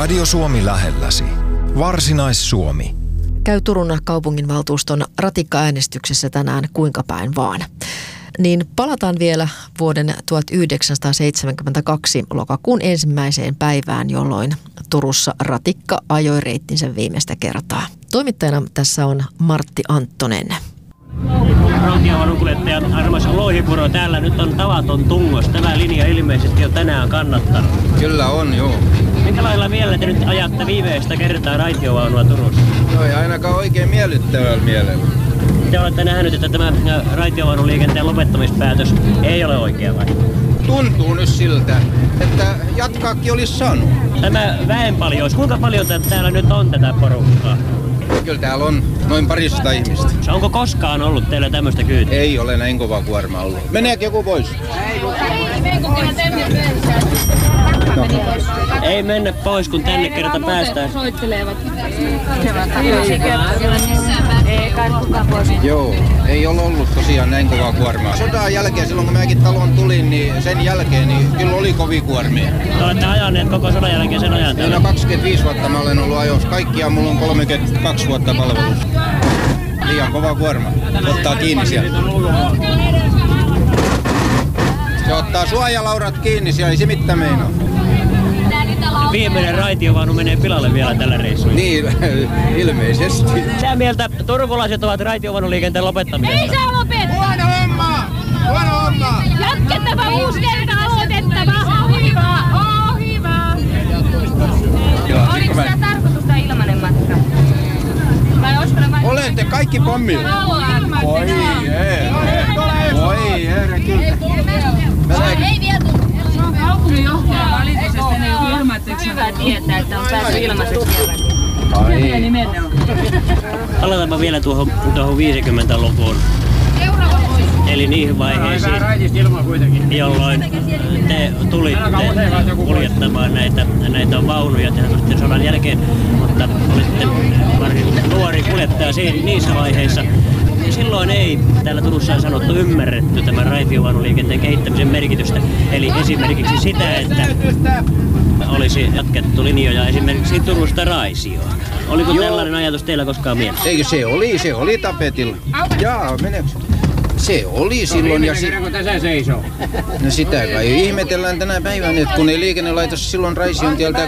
Radio Suomi lähelläsi. Varsinais-Suomi. Käy Turun kaupunginvaltuuston ratikkaäänestyksessä tänään kuinka päin vaan. Niin palataan vielä vuoden 1972 lokakuun 1. päivään, jolloin Turussa ratikka ajoi reittinsä viimeistä kertaa. Toimittajana tässä on Martti Anttonen. Rautiovaununkuljettaja armas Lohipuro, täällä nyt on tavaton tungos. Tämä linja ilmeisesti on tänään kannattanut. Kyllä on, joo. Minkälailla mielellä te nyt ajatte viimeistä kertaa raitiovaunua Turussa? No ei ainakaan oikein miellyttävällä mielellä. Te olette nähnyt, että tämä raitiovaunuliikenteen lopettamispäätös ei ole oikea vai? Tuntuu nyt siltä, että jatkaakin olisi saanut. Tämä väenpaljous, kuinka paljon täällä nyt on tätä porukkaa? Kyllä täällä on noin 200 ihmistä. Onko koskaan ollut teillä tämmöistä kyytiä? Ei ole näin kova kuorma ollut. Meneekö joku pois? Ei mennä pois, kun tänne kerta päästään. Soittelevat. Joo, ei ole ollut tosiaan näin kovaa kuormaa. Sodan jälkeen, silloin kun mäkin talon tulin, niin sen jälkeen niin kyllä oli kovia kuormia. Te olette ajaneet koko sodan jälkeen sen ajan? No 25 vuotta mä olen ollut ajossa. Kaikkiaan mulla on 32 vuotta palvelus. Liian kova kuorma. Ottaa kiinni siellä. Se ottaa suojalaudat kiinni siellä, ei se mitään meinaa. Viimeinen raitiovaunu menee pilalle vielä tällä reissulla. Niin, ilmeisesti. Mitä mieltä turkulaiset ovat raitiovaunuliikenteen lopettamisesta? Ei saa lopettaa! Huono homma! Huono homma! Jatkettava uusi kerta aloitettava! Hyvä! Oliko sitä tarkoitusta ilmanen matka? Olette kaikki pommilla. Voi herra, kyllä. Ei vielä tullut. Kaupunginjohtaja valituisesti niin ilmoitteko? Hyvä tietää, että on päässyt ilmaiseksi kerran. Mikä nimenne on? Palataanpa vielä tuohon 50-lukuun. Eli niihin vaiheisiin, jolloin te tulitte kuljettamaan näitä vaunuja sitten sodan jälkeen, mutta olitte varsin nuori kuljettaja niissä vaiheissa. Silloin ei täällä Turussa sanottu ymmärretty tämän raitiovaunuliikenteen kehittämisen merkitystä. Eli esimerkiksi sitä, että olisi jatkettu linjoja esimerkiksi Turusta Raisioon. Oliko tällainen ajatus teillä koskaan mielessä? Eikö se oli tapetilla. Jaa, meneekö? Se oli silloin ja kun tässä seisoo. No sitä kai ihmetellään tänä päivänä, että kun ei liikennelaitos silloin Raision tieltä